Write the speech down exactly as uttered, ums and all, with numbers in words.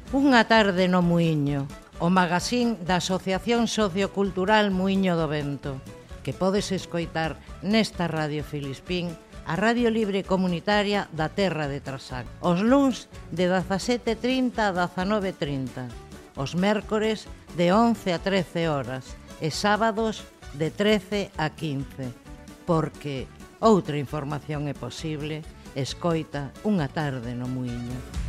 Unha tarde no Muíño, o magazín da Asociación Sociocultural Muíño do Vento, que podes escoitar nesta Radio Filispín, a radio libre comunitaria da Terra de Trasac. Os luns de dezasete e trinta a dezanove e trinta, os mércores de once a trece horas e sábados de trece a quince, porque outra información é posible, escoita Unha tarde no Muíño.